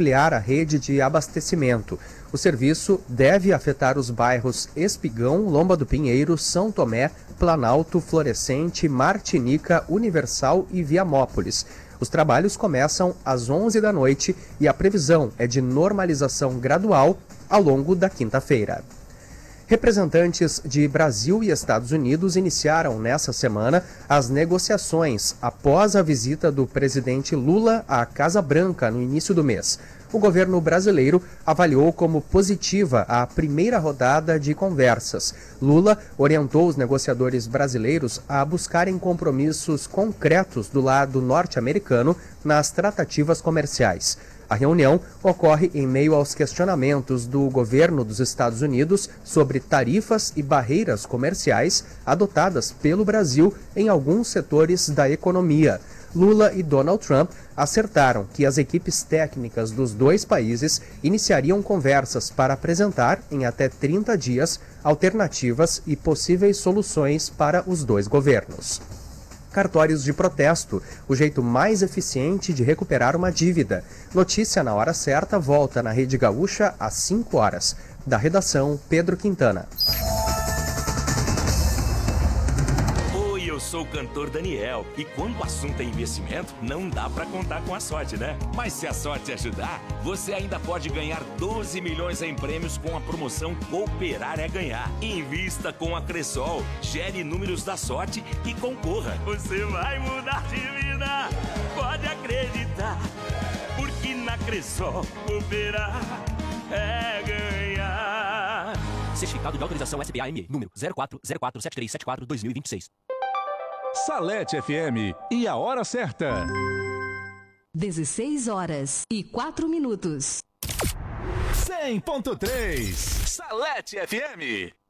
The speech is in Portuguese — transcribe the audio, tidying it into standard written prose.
ampliar a rede de abastecimento. O serviço deve afetar os bairros Espigão, Lomba do Pinheiro, São Tomé, Planalto, Florescente, Martinica, Universal e Viamópolis. Os trabalhos começam às 11 da noite e a previsão é de normalização gradual ao longo da quinta-feira. Representantes de Brasil e Estados Unidos iniciaram nessa semana as negociações após a visita do presidente Lula à Casa Branca no início do mês. O governo brasileiro avaliou como positiva a primeira rodada de conversas. Lula orientou os negociadores brasileiros a buscarem compromissos concretos do lado norte-americano nas tratativas comerciais. A reunião ocorre em meio aos questionamentos do governo dos Estados Unidos sobre tarifas e barreiras comerciais adotadas pelo Brasil em alguns setores da economia. Lula e Donald Trump acertaram que as equipes técnicas dos dois países iniciariam conversas para apresentar, em até 30 dias, alternativas e possíveis soluções para os dois governos. Cartórios de protesto, o jeito mais eficiente de recuperar uma dívida. Notícia na hora certa volta na Rede Gaúcha às 5 horas. Da redação, Pedro Quintana. Oi, eu sou o cantor Daniel. E quando o assunto é investimento, não dá pra contar com a sorte, né? Mas se a sorte ajudar, você ainda pode ganhar 12 milhões em prêmios com a promoção Cooperar é Ganhar. Invista com a Cressol, gere números da sorte e concorra. Você vai mudar de vida, pode acreditar, porque na Cressol cooperar é ganhar. Certificado de autorização SPA-ME, número 04047374-2026. Salete FM e a hora certa. 16 horas e 4 minutos. 100.3 Salete FM.